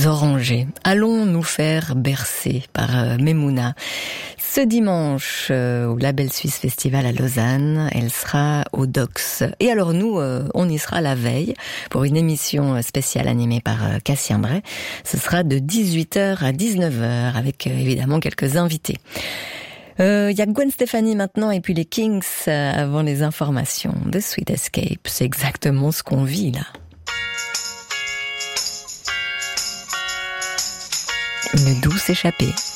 orangers. Allons nous faire bercer par Memouna. Ce dimanche, au Label Suisse Festival à Lausanne, elle sera au Dox. Et alors nous, on y sera la veille pour une émission spéciale animée par Cassien Bray. Ce sera de 18h à 19h avec évidemment quelques invités. Y a Gwen Stefani maintenant et puis les Kings avant les informations. The Sweet Escape, c'est exactement ce qu'on vit là. Une douce échappée.